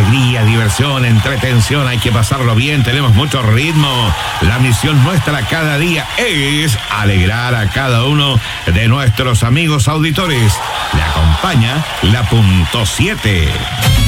alegría, diversión, entretención, hay que pasarlo bien, tenemos mucho ritmo. La misión nuestra cada día es alegrar a cada uno de nuestros amigos auditores. Le acompaña la punto 7.